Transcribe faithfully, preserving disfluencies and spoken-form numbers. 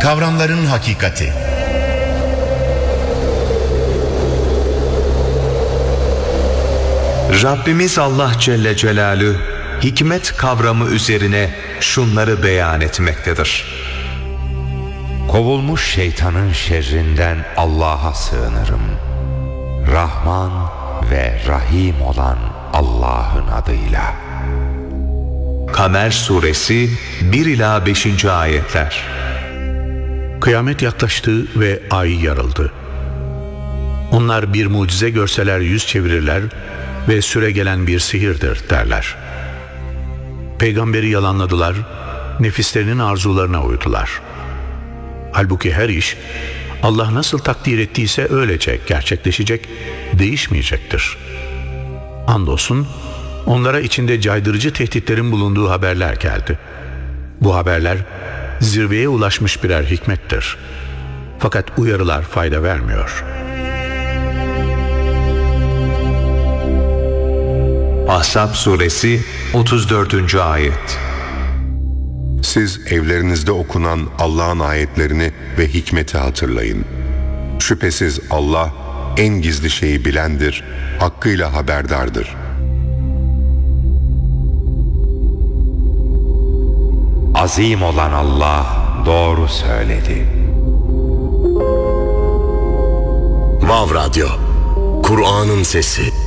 Kavramların hakikati. Rabbimiz Allah Celle Celaluhu hikmet kavramı üzerine şunları beyan etmektedir. Kovulmuş şeytanın şerrinden Allah'a sığınırım. Rahman ve Rahim olan Allah'ın adıyla. Kamer Suresi bir ila beşinci ayetler. Kıyamet yaklaştı ve ay yarıldı. Onlar bir mucize görseler yüz çevirirler ve süregelen bir sihirdir derler. Peygamberi yalanladılar, nefislerinin arzularına uydular. Halbuki her iş Allah nasıl takdir ettiyse öylece gerçekleşecek, değişmeyecektir. Andolsun onlara içinde caydırıcı tehditlerin bulunduğu haberler geldi. Bu haberler zirveye ulaşmış birer hikmettir. Fakat uyarılar fayda vermiyor. Ahzab Suresi otuz dördüncü ayet. Siz evlerinizde okunan Allah'ın ayetlerini ve hikmeti hatırlayın. Şüphesiz Allah en gizli şeyi bilendir, hakkıyla haberdardır. Azim olan Allah doğru söyledi. Vav Radyo, Kur'an'ın sesi.